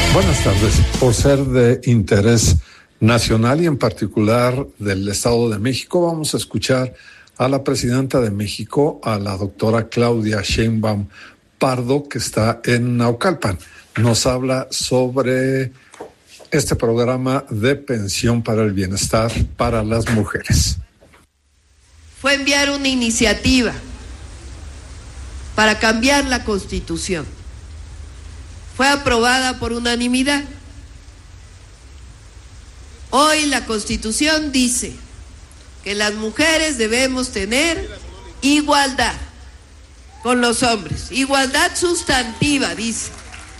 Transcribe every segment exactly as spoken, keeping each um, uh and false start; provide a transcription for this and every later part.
Buenas tardes. Por ser de interés nacional y en particular del Estado de México, vamos a escuchar a la presidenta de México, a la doctora Claudia Sheinbaum Pardo, que está en Naucalpan. Nos habla sobre este programa de pensión para el bienestar para las mujeres. Fue enviar una iniciativa para cambiar la Constitución. Fue aprobada por unanimidad. Hoy la Constitución dice que las mujeres debemos tener igualdad con los hombres, igualdad sustantiva, dice.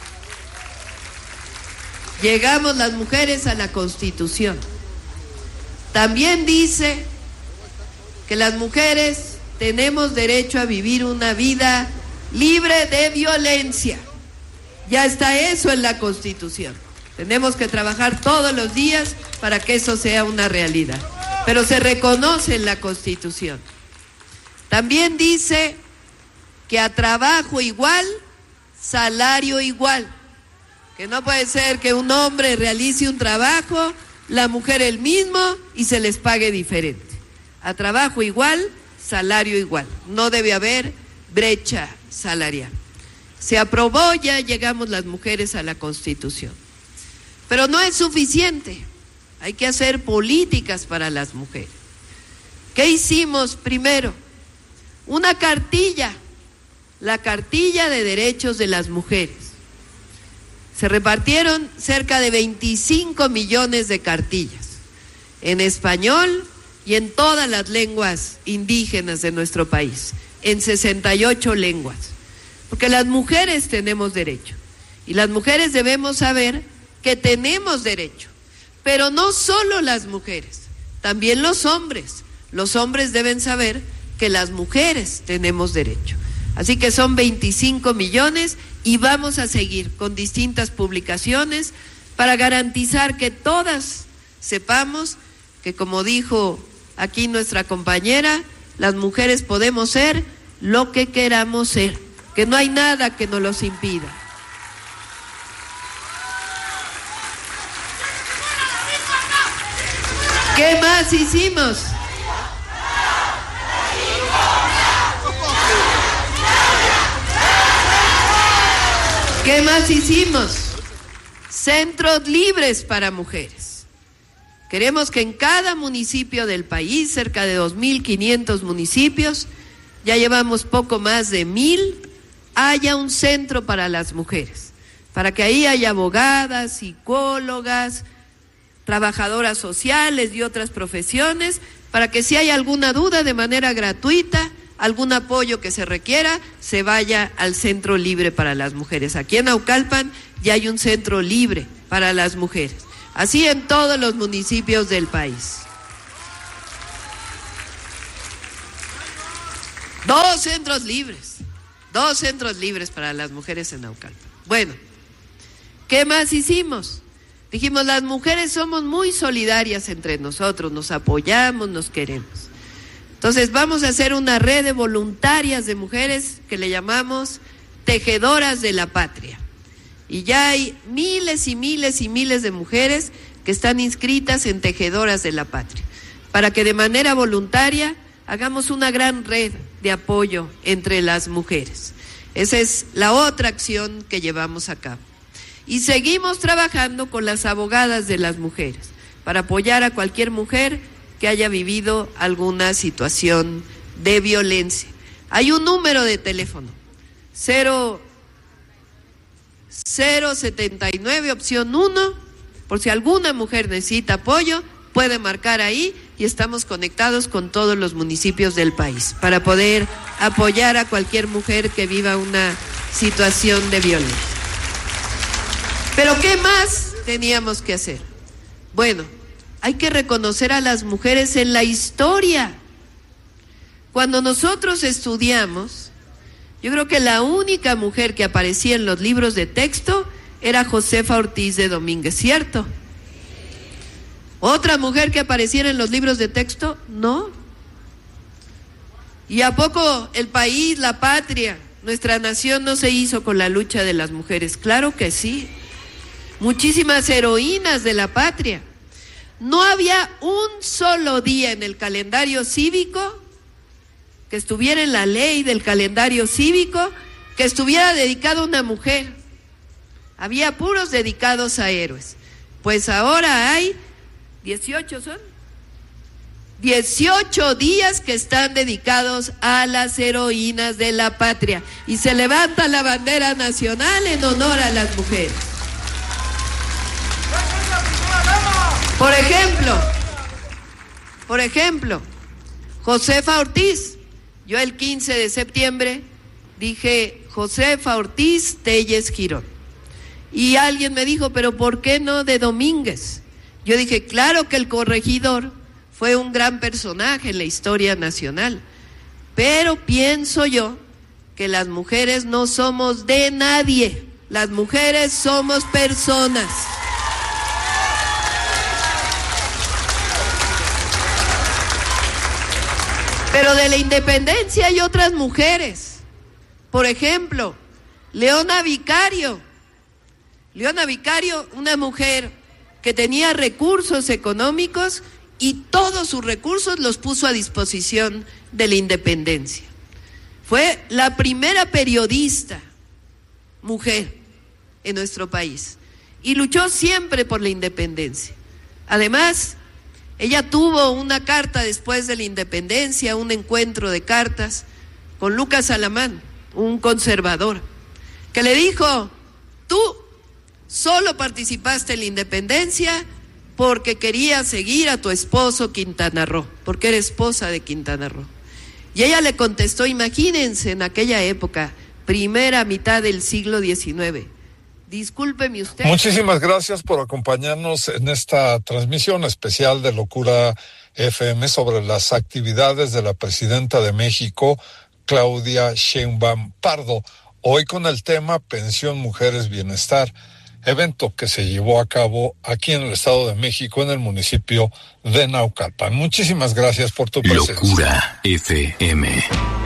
Llegamos las mujeres a la Constitución. También dice que las mujeres tenemos derecho a vivir una vida libre de violencia. Ya está eso en la Constitución. Tenemos que trabajar todos los días para que eso sea una realidad. Pero se reconoce en la Constitución. También dice que a trabajo igual, salario igual. Que no puede ser que un hombre realice un trabajo, la mujer el mismo y se les pague diferente. A trabajo igual, salario igual. No debe haber brecha salarial. Se aprobó, ya llegamos las mujeres a la Constitución. Pero no es suficiente. Hay que hacer políticas para las mujeres. ¿Qué hicimos primero? Una cartilla, la cartilla de derechos de las mujeres. Se repartieron cerca de veinticinco millones de cartillas, en español y en todas las lenguas indígenas de nuestro país, en sesenta y ocho lenguas. Porque las mujeres tenemos derecho, y las mujeres debemos saber que tenemos derecho, pero no solo las mujeres, también los hombres. Los hombres deben saber que las mujeres tenemos derecho. Así que son veinticinco millones y vamos a seguir con distintas publicaciones para garantizar que todas sepamos que, como dijo aquí nuestra compañera, las mujeres podemos ser lo que queramos ser, que no hay nada que nos los impida. ¿Qué más hicimos? ¿Qué más hicimos? Centros libres para mujeres. Queremos que en cada municipio del país, cerca de dos mil quinientos municipios, ya llevamos poco más de mil, haya un centro para las mujeres, para que ahí haya abogadas, psicólogas, trabajadoras sociales y otras profesiones, para que si hay alguna duda de manera gratuita, algún apoyo que se requiera, se vaya al centro libre para las mujeres. Aquí en Naucalpan ya hay un centro libre para las mujeres, así en todos los municipios del país. Dos centros libres, dos centros libres para las mujeres en Naucalpan. Bueno, ¿qué más hicimos? Dijimos, las mujeres somos muy solidarias entre nosotros, nos apoyamos, nos queremos. Entonces vamos a hacer una red de voluntarias de mujeres que le llamamos tejedoras de la patria. Y ya hay miles y miles y miles de mujeres que están inscritas en tejedoras de la patria, para que de manera voluntaria hagamos una gran red de apoyo entre las mujeres. Esa es la otra acción que llevamos a cabo. Y seguimos trabajando con las abogadas de las mujeres para apoyar a cualquier mujer que haya vivido alguna situación de violencia. Hay un número de teléfono, cero setenta y nueve, opción uno, por si alguna mujer necesita apoyo, puede marcar ahí y estamos conectados con todos los municipios del país para poder apoyar a cualquier mujer que viva una situación de violencia. Pero ¿qué más teníamos que hacer? Bueno, hay que reconocer a las mujeres en la historia. Cuando nosotros estudiamos, yo creo que la única mujer que aparecía en los libros de texto era Josefa Ortiz de Domínguez, ¿cierto? ¿Otra mujer que apareciera en los libros de texto? No. ¿Y a poco el país, la patria, nuestra nación no se hizo con la lucha de las mujeres? Claro que sí. muchísimas heroínas de la patria. No había un solo día en el calendario cívico que estuviera en la ley del calendario cívico que estuviera dedicado a una mujer. Había puros dedicados a héroes. Pues ahora hay dieciocho, ¿son? dieciocho días que están dedicados a las heroínas de la patria y se levanta la bandera nacional en honor a las mujeres. Por ejemplo, por ejemplo, Josefa Ortiz. Yo el quince de septiembre dije Josefa Ortiz Telles Girón. Y alguien me dijo, pero ¿por qué no de Domínguez? Yo dije, claro que el corregidor fue un gran personaje en la historia nacional, pero pienso yo que las mujeres no somos de nadie, las mujeres somos personas. Pero de la independencia hay otras mujeres. Por ejemplo, Leona Vicario. Leona Vicario, una mujer que tenía recursos económicos y todos sus recursos los puso a disposición de la independencia. Fue la primera periodista mujer en nuestro país y luchó siempre por la independencia. Además, ella tuvo una carta después de la independencia, un encuentro de cartas con Lucas Alamán, un conservador, que le dijo, tú solo participaste en la independencia porque querías seguir a tu esposo Quintana Roo, porque era esposa de Quintana Roo. Y ella le contestó, imagínense en aquella época, primera mitad del siglo diecinueve, discúlpeme usted. Muchísimas gracias por acompañarnos en esta transmisión especial de Locura F M sobre las actividades de la presidenta de México, Claudia Sheinbaum Pardo, hoy con el tema Pensión Mujeres Bienestar, evento que se llevó a cabo aquí en el Estado de México, en el municipio de Naucalpan. Muchísimas gracias por tu presencia. Locura F M.